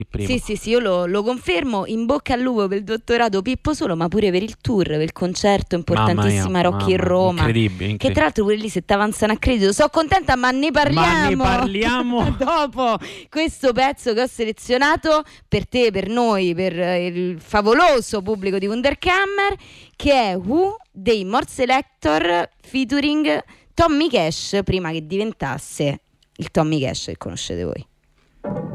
Sì, sì, sì, io lo confermo. In bocca al lupo per il dottorato Pippo Solo, ma pure per il tour, per il concerto Mamma mia, importantissima Rock in mamma, Roma. incredibile, Che tra l'altro pure lì se ti avanzano a credito. Sono contenta, ma ne Ma ne parliamo parliamo. dopo questo pezzo che ho selezionato per te, per noi, per il favoloso pubblico di Wunderkammer, che è Who dei Morse Selector featuring Tommy Cash, prima che diventasse il Tommy Cash che conoscete voi.